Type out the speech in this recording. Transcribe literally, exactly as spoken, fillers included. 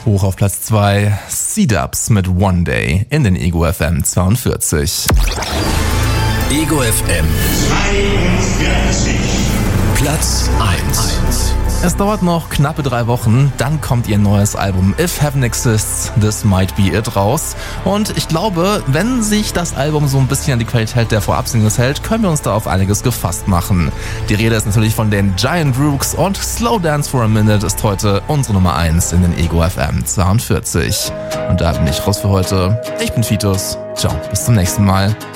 Hoch auf Platz zwei, C-Dubs mit One Day in den Ego F M zweiundvierzig. Ego F M zweiundvierzig. Platz eins. Es dauert noch knappe drei Wochen, dann kommt ihr neues Album If Heaven Exists, This Might Be It raus. Und ich glaube, wenn sich das Album so ein bisschen an die Qualität der Vorab-Singles hält, können wir uns da auf einiges gefasst machen. Die Rede ist natürlich von den Giant Rooks und Slow Dance for a Minute ist heute unsere Nummer eins in den Ego F M zweiundvierzig. Und da bin ich raus für heute. Ich bin Fitus. Ciao, bis zum nächsten Mal.